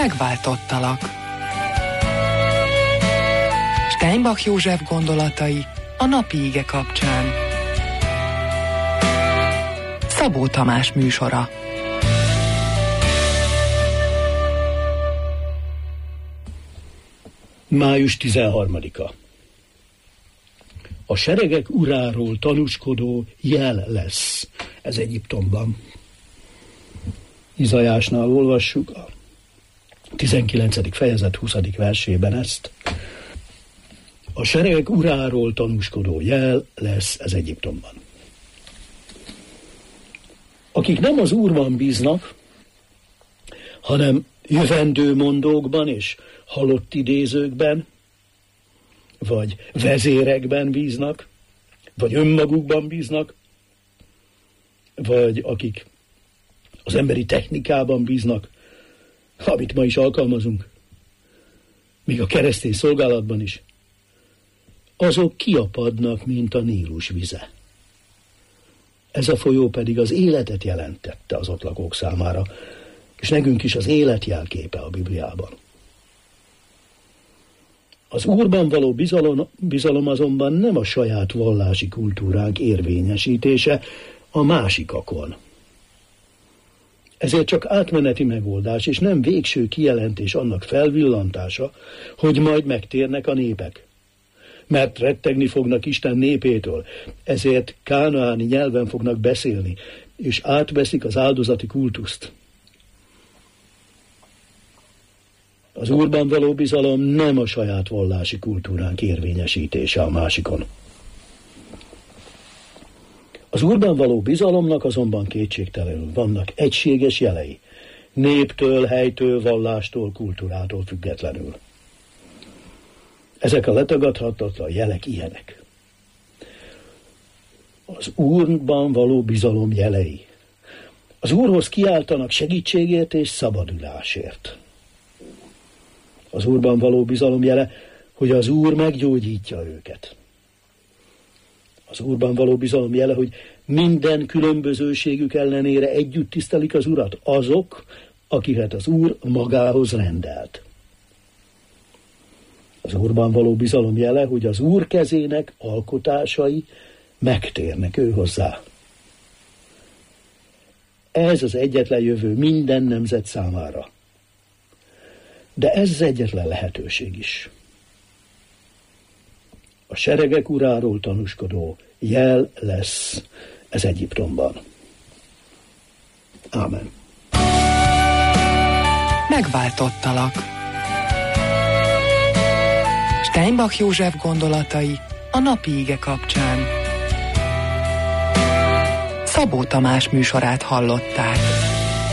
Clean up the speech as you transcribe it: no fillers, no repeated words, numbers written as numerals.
Megváltottalak. Steinbach József gondolatai a napi ige kapcsán. Szabó Tamás műsora. Május 13-a. A seregek uráról tanúskodó jel lesz ez Egyiptomban. Izaiásnál olvassuk a 19. fejezet 20. versében ezt. A seregek uráról tanúskodó jel lesz ez Egyiptomban. Akik nem az Úrban bíznak, hanem jövendő mondókban és halott idézőkben, vagy vezérekben bíznak, vagy önmagukban bíznak, vagy akik az emberi technikában bíznak, amit ma is alkalmazunk, még a keresztény szolgálatban is, azok kiapadnak, mint a Nílus vize. Ez a folyó pedig az életet jelentette az ott lakók számára, és nekünk is az élet jelképe a Bibliában. Az Úrban való bizalom azonban nem a saját vallási kultúránk érvényesítése a másikakon. Ezért csak átmeneti megoldás, és nem végső kijelentés annak felvillantása, hogy majd megtérnek a népek. Mert rettegni fognak Isten népétől, ezért kánaáni nyelven fognak beszélni, és átveszik az áldozati kultuszt. Az Úrban való bizalom nem a saját vallási kultúránk érvényesítése a másikon. Az Úrban való bizalomnak azonban kétségtelenül vannak egységes jelei, néptől, helytől, vallástól, kultúrától függetlenül. Ezek a letagadhatatlan jelek ilyenek. Az Úrban való bizalom jelei. Az Úrhoz kiáltanak segítségért és szabadulásért. Az Úrban való bizalom jele, hogy az Úr meggyógyítja őket. Az Úrban való bizalom jele, hogy minden különbözőségük ellenére együtt tisztelik az Urat azok, akiket az Úr magához rendelt. Az Úrban való bizalom jele, hogy az Úr kezének alkotásai megtérnek ő hozzá. Ez az egyetlen jövő minden nemzet számára. De ez az egyetlen lehetőség is. A seregek uráról tanúskodó jel lesz ez Egyiptomban. Ámen. Megváltottalak. Steinbach József gondolatai a napi ige kapcsán. Szabó Tamás műsorát hallották.